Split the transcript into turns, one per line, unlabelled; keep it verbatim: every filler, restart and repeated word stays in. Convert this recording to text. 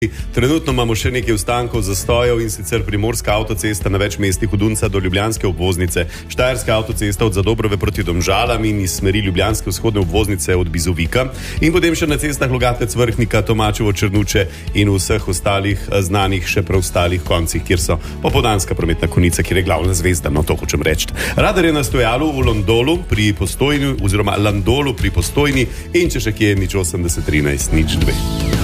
Trenutno imamo še nekaj ostankov zastojev, in sicer Primorska avtocesta na več mestih od Unca do Ljubljanske obvoznice, Štajerska avtocesta od Zadobrove proti Domžalam in iz smeri Ljubljanske vzhodne obvoznice od Bizovika, in potem še na cestah Logatec, Vrhnika, Tomačevo, Črnuče in vseh ostalih znanih še preostalih koncih, kjer so popoldanska prometna konica, kjer je glavna zvezda, no to hočem reči. Radar je na stojalu v Londolu pri Postojni oziroma Landolu pri Postojni in če še kje nič osemdeset trinajst nič dve.